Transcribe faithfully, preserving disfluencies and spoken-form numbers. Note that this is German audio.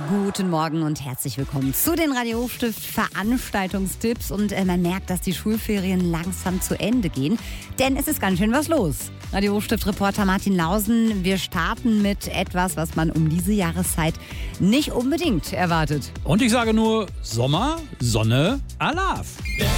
Guten Morgen und herzlich willkommen zu den Radio Hochstift Veranstaltungstipps. Und äh, man merkt, dass die Schulferien langsam zu Ende gehen, denn es ist ganz schön was los. Radio Hochstift-Reporter Martin Lausen, wir starten mit etwas, was man um diese Jahreszeit nicht unbedingt erwartet. Und ich sage nur Sommer, Sonne, Alaf.